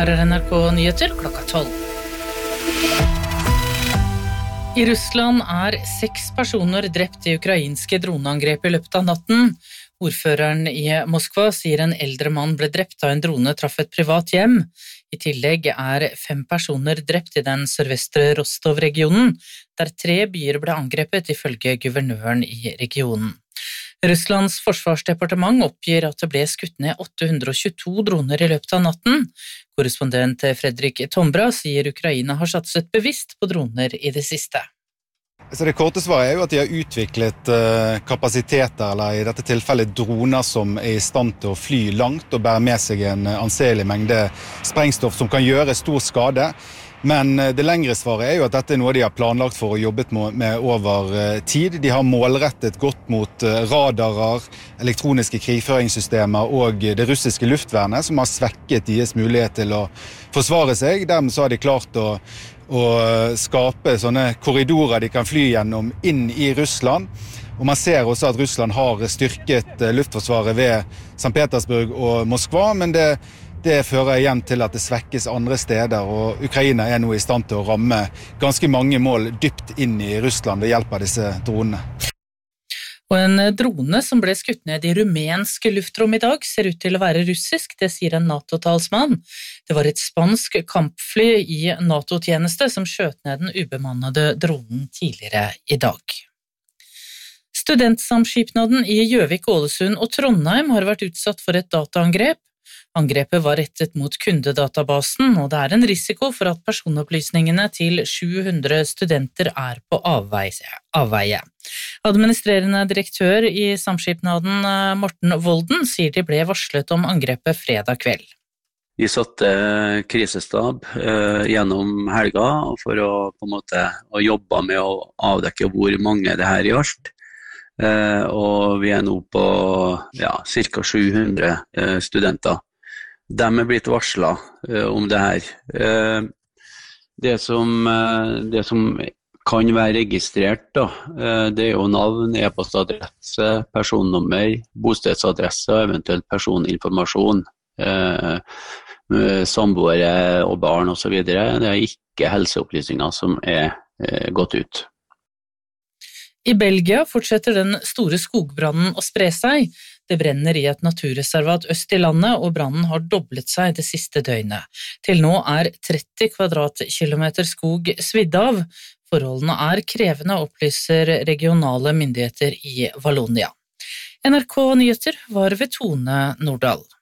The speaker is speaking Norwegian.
Her NRK Nyheter klokka 12. I Russland 6 personer drept I ukrainske droneangrep I løpet av natten. Ordføreren I Moskva sier en eldre mann ble drept da en drone traff et privat hjem. I tillegg 5 personer drept I den sørvestre Rostov-regionen, der 3 byer ble angrepet ifølge guvernøren I regionen. Russlands forsvarsdepartement oppgir at det ble skutt ned 822 droner I løpet av natten. Korrespondent Fredrik Tombra sier Ukraina har satset bevisst på droner I det siste. Så det korte svaret jo at de har utviklet kapasiteter, eller I dette tilfellet droner som I stand til å fly langt og bære med seg en anselig mengde sprengstoff som kan gjøre stor skade. Men det lengre svaret jo at dette noe de har planlagt for og jobbet med over tid. De har målrettet godt mot radarer, elektroniske krigføringssystemer og det russiske luftvernet, som har svekket deres mulighet til å forsvare seg. Dermed så har de klart å skape sånne korridorer de kan fly gjennom inn I Russland. Og man ser også at Russland har styrket luftforsvaret ved St. Petersburg og Moskva, men det fører igjen til at det svekkes andre steder, og Ukraina nå I stand til å ramme ganske mange mål dypt inn I Russland ved hjelp av disse dronene. Og en drone som ble skutt ned I rumensk luftrom I dag ser ut til å være russisk, det sier en NATO-talsmann. Det var et spansk kampfly I NATO-tjeneste som skjøt ned den ubemannede dronen tidligere I dag. Studentsamskipnaden I Gjøvik, Ålesund og Trondheim har vært utsatt for et dataangrep. Angrepet var rettet mot kundedatabasen, og det en risiko for at personopplysningene til 700 studenter på avveie. Administrerende direktør I samskipnaden Morten Volden sier de ble varslet om angrepet fredag kveld. Vi satte krisestab gjennom helga for å på en måte å jobbe med å avdekke hvor mange det her gjaldt. Og vi nå på cirka 700 studenter. De blitt varslet om det her. Det som kan være registrert da, det jo navn, e-postadresse, personnummer, bostedsadresse og eventuelt personinformasjon, samboere og barn og så videre. Det ikke helseopplysninger som gått ut. I Belgia fortsetter den store skogbrannen å spre seg. Det brenner I et naturreservat øst I landet, og brannen har doblet seg det siste døgnet. Til nå 30 kvadratkilometer skog svidd av. Forholdene krevende, opplyser regionale myndigheter I Wallonia. NRK Nyheter var ved Tone Nordahl.